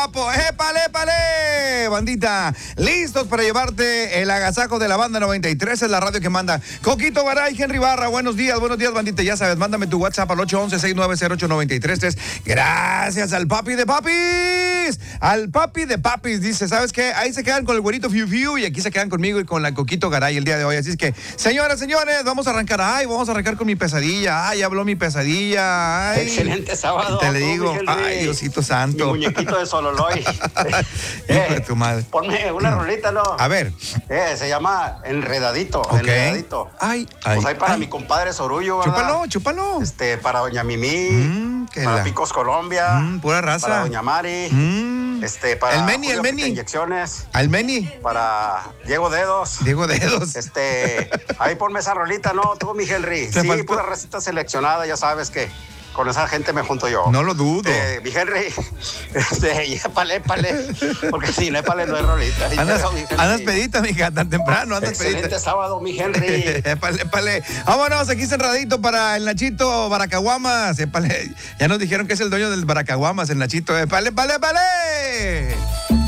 ¡Épale, épale! Bandita, listos para llevarte el agasajo de la banda 93, es la radio que manda. Coquito Garay, Henry Barra, buenos días, bandita. Ya sabes, mándame tu WhatsApp al 811-690-8933. Gracias al papi de papis. Al papi de papis, dice, ¿sabes qué? Ahí se quedan con el güerito Fiu Fiu y aquí se quedan conmigo y con la Coquito Garay el día de hoy. Así es que, señoras, señores, vamos a arrancar. Vamos a arrancar con mi pesadilla. Habló mi pesadilla. Excelente sábado. Te le digo, Diosito santo. Mi muñequito de Sololoy. Hijo de tu madre. Ponme una rolita, ¿no? A ver. Se llama Enredadito. Okay. Enredadito. Pues ahí para mi compadre Sorullo, ¿verdad? Chúpalo. Para Doña Mimí. Para Picos Colombia. Pura raza. Para Doña Mari. Para el Meni. Inyecciones. Al Meni. Para Diego Dedos. Ahí ponme esa rolita, ¿no? Tú, mi Henry. Sí, pura receta seleccionada, ya sabes que con esa gente me junto yo. No lo dudo. Mi Henry, épale. Porque si no épale no es rolita. Andas pedita, mija, tan temprano, Excelente pedita. sábado, mi Henry. Épale. Vámonos, aquí cerradito para el Nachito Baracaguamas. Épale. Ya nos dijeron que es el dueño del Baracaguamas, el Nachito. Épale.